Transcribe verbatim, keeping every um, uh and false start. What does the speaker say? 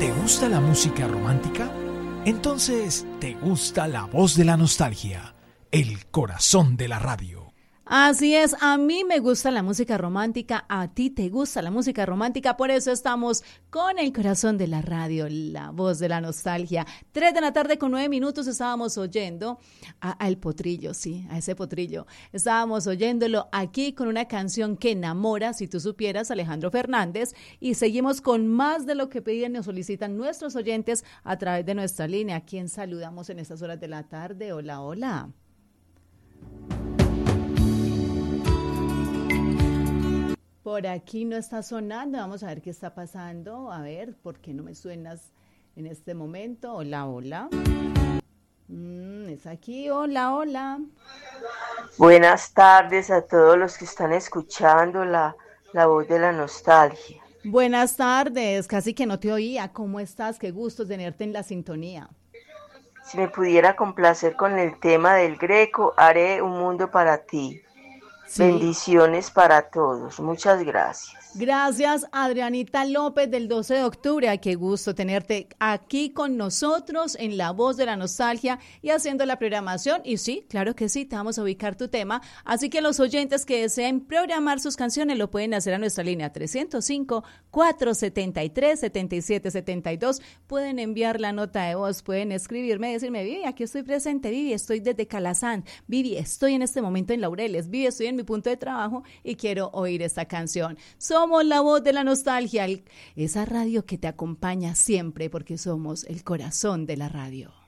¿Te gusta la música romántica? Entonces, ¿te gusta la voz de la nostalgia? El corazón de la radio. Así es, a mí me gusta la música romántica, a ti te gusta la música romántica, por eso estamos con el corazón de la radio, la voz de la nostalgia. Tres de la tarde con nueve minutos estábamos oyendo al potrillo, sí, a ese potrillo. Estábamos oyéndolo aquí con una canción que enamora, si tú supieras, Alejandro Fernández, y seguimos con más de lo que piden y nos solicitan nuestros oyentes a través de nuestra línea. ¿A quién saludamos en estas horas de la tarde? Hola, hola. Por aquí no está sonando, vamos a ver qué está pasando, a ver, ¿por qué no me suenas en este momento? Hola, hola. Mm, es aquí, hola, hola. Buenas tardes a todos los que están escuchando la, la voz de la nostalgia. Buenas tardes, casi que no te oía, ¿cómo estás? Qué gusto tenerte en la sintonía. Si me pudiera complacer con el tema del Greco, haré un mundo para ti. ¿Sí? Bendiciones para todos. Muchas gracias. Gracias, Adrianita López del doce de octubre. Ay, qué gusto tenerte aquí con nosotros en La Voz de la Nostalgia y haciendo la programación. Y sí, claro que sí, te vamos a ubicar tu tema. Así que los oyentes que deseen programar sus canciones lo pueden hacer a nuestra línea tres cero cinco, cuatro siete tres, siete siete siete dos. Pueden enviar la nota de voz, pueden escribirme y decirme, Vivi, aquí estoy presente, Vivi, estoy desde Calazán, Vivi, estoy en este momento en Laureles, Vivi, estoy en mi punto de trabajo y quiero oír esta canción. Somos la voz de la nostalgia, esa radio que te acompaña siempre porque somos el corazón de la radio.